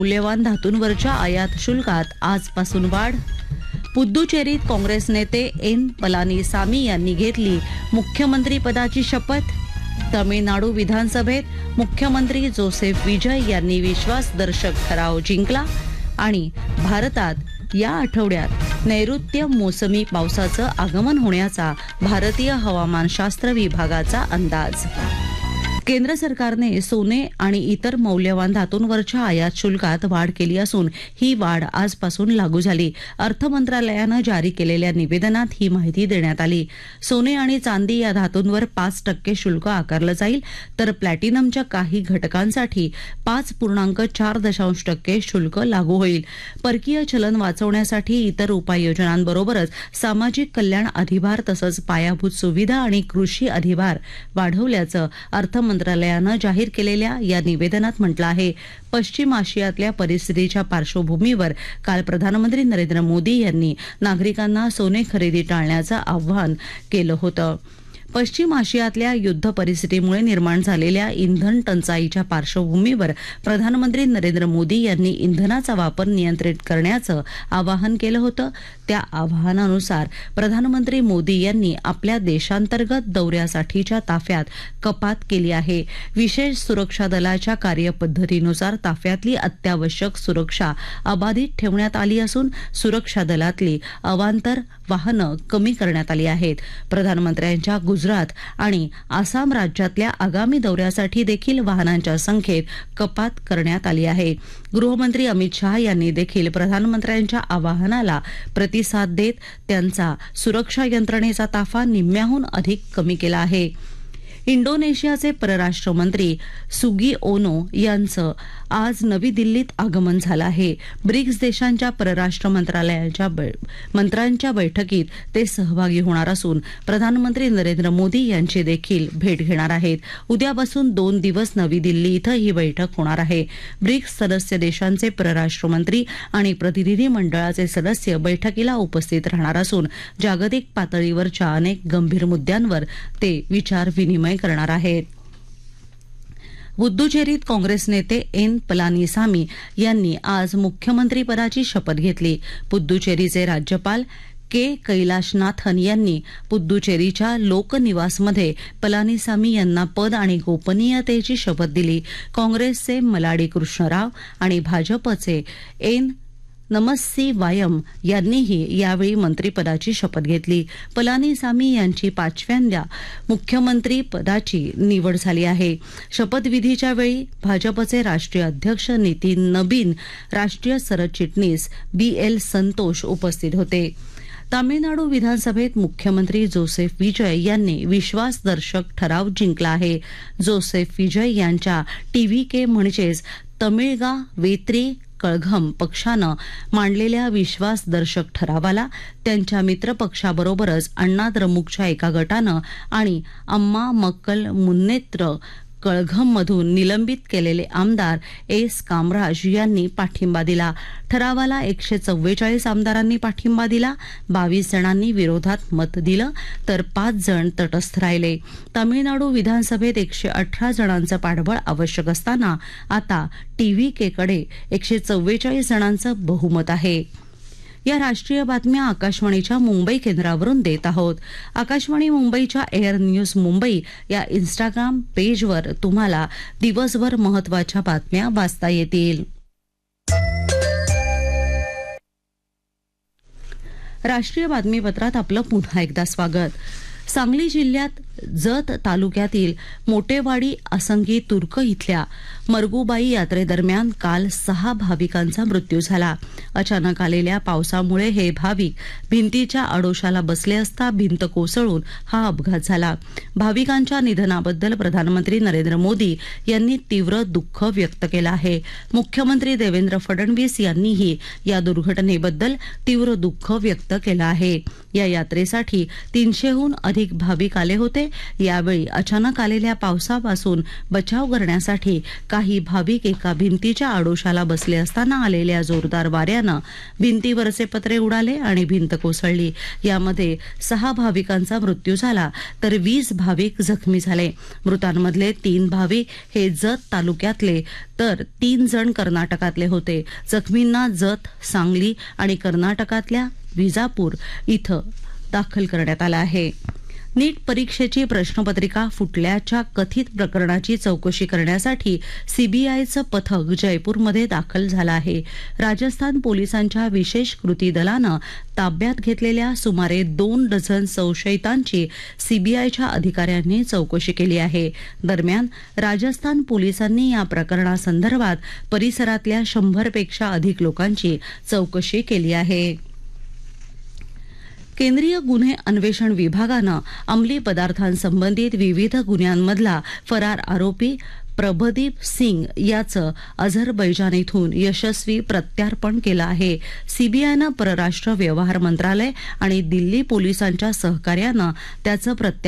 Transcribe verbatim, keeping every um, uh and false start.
मूल्यवान धातूंवरच्या आयात शुल्कात आजपासून वाढ. पुद्दुचेरीत काँग्रेस नेते एन पलानीसामी यांनी घेतली मुख्यमंत्री पदाची शपथ. तमिळनाडू विधानसभेत मुख्यमंत्री जोसेफ विजय यांनी विश्वासदर्शक ठराव जिंकला. आणि भारतात या आठवड्यात नैऋत्य मोसमी पावसाचं आगमन होण्याचा भारतीय हवामानशास्त्र विभागाचा अंदाज. केंद्र सरकारने सोने आणि इतर मौल्यवान धातूंवरच्या आयात शुल्कात वाढ केली असून ही वाढ आजपासून लागू झाली. अर्थ मंत्रालयानं जारी केलेल्या निवेदनात ही माहिती देण्यात आली. सोने आणि चांदी या धातूंवर पाच टक्के शुल्क आकारलं जाईल, तर प्लॅटिनमच्या काही घटकांसाठी पाच पूर्णांक चार दशांश टक्के शुल्क लागू होईल. परकीय चलन वाचवण्यासाठी इतर उपाययोजनांबरोबरच सामाजिक कल्याण अधिभार तसंच पायाभूत सुविधा आणि कृषी अधिभार वाढवल्याचं अर्थ मंत्रालयानं जाहीर केलेल्या या निवेदनात म्हटलं आहे. पश्चिम आशियातल्या परिस्थितीच्या पार्श्वभूमीवर काल प्रधानमंत्री नरेंद्र मोदी यांनी नागरिकांना सोने खरेदी टाळण्याचं आवाहन केलं होतं. पश्चिम आशियातल्या युद्ध परिस्थितीमुळे निर्माण झालेल्या इंधन टंचाईच्या पार्श्वभूमीवर प्रधानमंत्री नरेंद्र मोदी यांनी इंधनाचा वापर नियंत्रित करण्याचं आवाहन केलं होतं. त्या आवाहनानुसार प्रधानमंत्री मोदी यांनी आपल्या देशांतर्गत दौऱ्यासाठीच्या ताफ्यात कपात केली आहे. विशेष सुरक्षा दलाच्या कार्यपद्धतीनुसार ताफ्यातली अत्यावश्यक सुरक्षा अबाधित ठेवण्यात आली असून सुरक्षा दलातली अवांतर वाहनं कमी करण्यात आली आहेत. प्रधानमंत्र्यांच्या गुजरात आणि आसाम राज्यातल्या आगामी दौऱ्यासाठी देखील वाहनांच्या संख्येत कपात करण्यात आली आहे. गृहमंत्री अमित शाह यांनी देखील प्रधानमंत्र्यांच्या आवाहनाला प्रतिसाद देत त्यांचा सुरक्षा यंत्रणेचा ताफा निम्म्याहून अधिक कमी केला आहे. इंडोनेशियाचे परराष्ट्र मंत्री सुगिओनो यांचं आज नवी दिल्लीत आगमन झालं आहे. ब्रिक्स देशांच्या परराष्ट्र मंत्रालयाच्या मंत्र्यांच्या बैठकीत ते सहभागी होणार असून प्रधानमंत्री नरेंद्र मोदी यांची देखील भेट घेणार आहेत. उद्यापासून दोन दिवस नवी दिल्ली इथं ही बैठक होणार आहे. ब्रिक्स सदस्य देशांचे परराष्ट्र मंत्री आणि प्रतिनिधी मंडळाचे सदस्य बैठकीला उपस्थित राहणार असून जागतिक पातळीवरच्या अनेक गंभीर मुद्द्यांवर ते विचार विनिमय करणार आहेत. पुद्दुचेरीत काँग्रेस नेते एन पलानीसामी यांनी आज मुख्यमंत्री पदाची शपथ घेतली. पुद्दुचेरीचे राज्यपाल के कैलाशनाथन यांनी पुद्दुचेरीच्या लोकनिवासमध्ये पलानीसामी यांना पद आणि गोपनीयतेची शपथ दिली. काँग्रेसचे मलाडी कृष्णराव आणि भाजपचे एन नमस्सी वायम यांनीही यावेळी मंत्रिपदाची शपथ घेतली. पलानीसामी यांची पाचव्यांदा मुख्यमंत्री पदाची निवड झाली आहे. शपथविधीच्या वेळी भाजपचे राष्ट्रीय अध्यक्ष नितीन नबीन, राष्ट्रीय सरचिटणीस बी एल संतोष उपस्थित होते. तामिळनाडू विधानसभेत मुख्यमंत्री जोसेफ विजय यांनी विश्वासदर्शक ठराव जिंकला आहे. जोसेफ विजय यांच्या टीव्हीके म्हणजेच तमिळगा वेत्री कळघम पक्षानं मांडलेल्या विश्वासदर्शक ठरावाला त्यांच्या मित्रपक्षाबरोबरच अण्णा द्रमुकच्या एका गटानं आणि अम्मा मक्कल मुन्नेत्र कळघममधून निलंबित केलेले आमदार एस कामराज यांनी पाठिंबा दिला. ठरावाला एकशे चव्वेचाळीस आमदारांनी पाठिंबा दिला. बावीस जणांनी विरोधात मत दिलं तर पाच जण तटस्थ राहिले. तामिळनाडू विधानसभेत एकशे अठरा जणांचं पाठबळ आवश्यक असताना आता टीव्हीकेकडे एकशे चव्वेचाळीस जणांचं बहुमत आहे. या राष्ट्रीय बातम्या आकाशवाणीच्या मुंबई केंद्रावरून देत आहोत. आकाशवाणी मुंबईच्या एअर न्यूज मुंबई या इन्स्टाग्राम पेजवर तुम्हाला दिवसभर महत्त्वाच्या बातम्या वाचता येतील. राष्ट्रीय बातमीपत्रात आपलं पुन्हा एकदा स्वागत. सांगली जिल्ह्यात जत तालुक्यातील मोटेवाडी आसंगी तुर्क इथल्या मरगुबाई यात्रेदरम्यान काल सहा भाविकांचा मृत्यू झाला. अचानक आलेल्या पावसामुळे हे भाविक भिंतीच्या आडोशाला बसले असता भिंत कोसळून हा अपघात झाला. भाविकांच्या निधनाबद्दल प्रधानमंत्री नरेंद्र मोदी यांनी तीव्र दुःख व्यक्त केलं आहे. मुख्यमंत्री देवेंद्र फडणवीस यांनीही या दुर्घटनेबद्दल तीव्र दुःख व्यक्त केलं आहे. या यात्रेसाठी तीनशेहून अधिक भाविक आले होते. यावेळी अचानक आलेल्या पावसापासून बचाव करण्यासाठी काही भाविक एका भिंतीच्या आडोशाला बसले असताना आलेल्या जोरदार वाऱ्यानं भिंतीवरचे पत्रे उडाले आणि भिंत कोसळली. यामध्ये सहा भाविकांचा मृत्यू झाला तर वीस भाविक जखमी झाले. मृतांमधले तीन भाविक हे जत तालुक्यातले तर तीन जण कर्नाटकातले होते. जखमींना जत, सांगली आणि कर्नाटकातल्या विजापूर इथं दाखल करण्यात आलं आहे. नीट परीक्षेची प्रश्नपत्रिका फुटल्याच्या कथित प्रकरणाची चौकशी करण्यासाठी सीबीआयचं पथक जयपूरमध्ये दाखल झालं आहे. राजस्थान पोलिसांच्या विशेष कृती दलानं ताब्यात घेतलेल्या सुमारे दोन डझन संशयितांची सीबीआयच्या अधिकाऱ्यांनी चौकशी केली आहे. दरम्यान राजस्थान पोलिसांनी या प्रकरणासंदर्भात परिसरातल्या शंभरपेक्षा अधिक लोकांची चौकशी केली आहे. केंद्रीय गुन्हे अन्वेषण विभागानं अंमली पदार्थांसंबंधित विविध गुन्ह्यांमधला फरार आरोपी प्रभदीप सिंग याचं अझरबैजान इथून यशस्वी प्रत्यार्पण केलं आहे. सीबीआयनं परराष्ट्र व्यवहार मंत्रालय आणि दिल्ली पोलिसांच्या सहकार्यानं त्याचं प्रत्यार्पण